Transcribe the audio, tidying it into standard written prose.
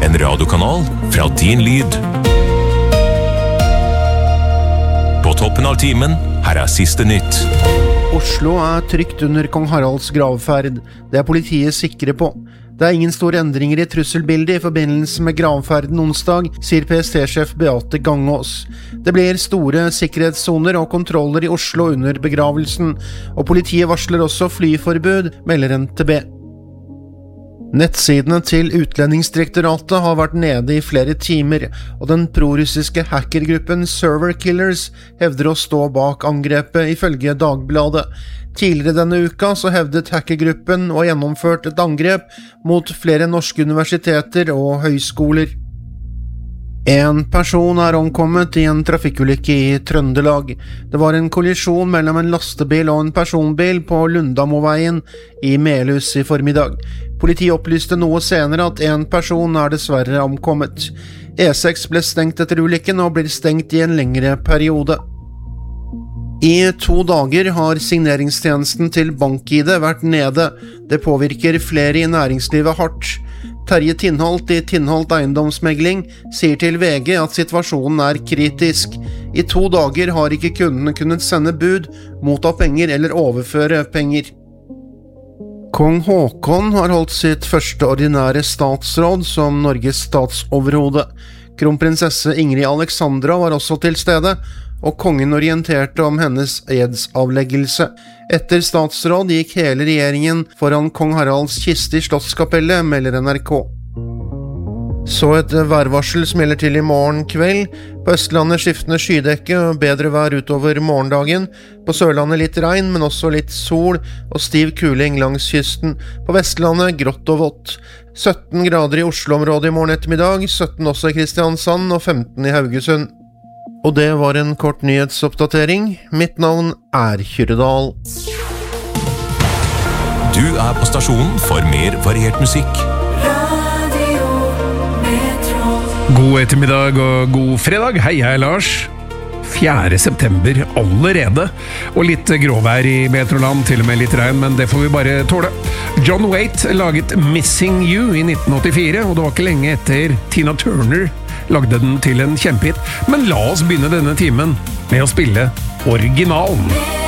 en radiokanal fra din lyd. På toppen av timen, her siste nytt. Oslo trygt under kong Haralds gravferd. Det politiet sikre på. Det ingen store endringer i trusselbildet i forbindelse med gravferden onsdag, sier PST-sjef Beate Gangås. Det blir store sikkerhetssoner og kontroller i Oslo under begravelsen, og politiet varsler også flyforbud, melder NTB. Nettsidene til Utlendingsdirektoratet har vært nede i flere timer, og den prorussiske hackergruppen Server Killers hevder å stå bak angrepet ifølge Dagbladet. Tidligere denne uka så hevdet hackergruppen å ha gjennomført et angrep mot flere norske universiteter og høyskoler. En person omkommet i en trafikkulykke i Trøndelag. Det var en kollisjon mellom en lastebil og en personbil på Lundamoveien i Melhus i formiddag. Politiet opplyste noe senere at en person dessverre omkommet. E6 ble stengt etter ulykken og blir stengt i en lengre periode. I 2 dager har signeringstjenesten til BankID vært nede. Det påvirker flere i næringslivet hardt. Terje Tindholt i Tindholt Eiendomsmegling sier til VG at situasjonen kritisk. I 2 dager har ikke kundene kunnet sende bud, motta penger eller overføre penger. Kong Håkon har holdt sitt første ordinære statsråd som Norges statsoverhode. Kronprinsesse Ingrid Alexandra var også til stede, og kongen orienterte om hennes edsavleggelse. Etter statsråd gikk hele regjeringen foran kong Haralds kiste i Slottskapellet, melder NRK. Så et værvarsel smeller til i morgen kveld. På Østlandet skiftende skydekke og bedre vær utover morgendagen. På Sørlandet litt regn, men også litt sol og stiv kuling langs kysten. På Vestlandet grått og vått. 17 grader i Oslo-området i morgen ettermiddag, 17 også i Kristiansand og 15 i Haugesund. Og det var en kort nyhetsoppdatering. Mitt navn Kyrredal. Du på stasjonen for mer variert musikk. God ettermiddag og god fredag. Hei, jeg Lars. 4. september allerede, og litt gråvær i Metroland, til og med litt regn, men det får vi bare tåle. John Waite laget Missing You i 1984, og det var ikke lenge etter Tina Turner lagde den til en kjempehit. Men la oss begynne denne timen med å spille originalen.